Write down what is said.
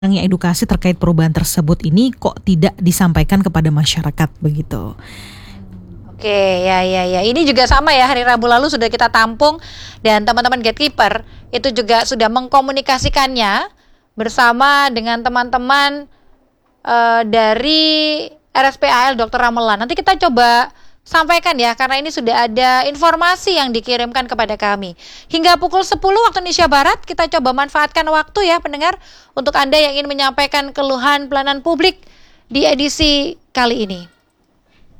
Kurangnya edukasi terkait perubahan tersebut ini kok tidak disampaikan kepada masyarakat begitu. Oke, ya. Ini juga sama ya, hari Rabu lalu sudah kita tampung dan teman-teman Gatekeeper itu juga sudah mengkomunikasikannya bersama dengan teman-teman dari RSPAL Dr. Ramelan. Nanti kita coba sampaikan ya, karena ini sudah ada informasi yang dikirimkan kepada kami. Hingga pukul 10 waktu Indonesia Barat, kita coba manfaatkan waktu ya pendengar, untuk Anda yang ingin menyampaikan keluhan pelayanan publik di edisi kali ini.